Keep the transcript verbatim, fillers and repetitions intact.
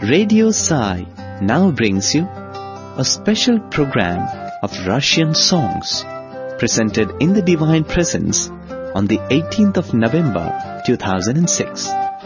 Radio Sai now brings you a special program of Russian songs presented in the Divine Presence on the eighteenth of November two thousand six.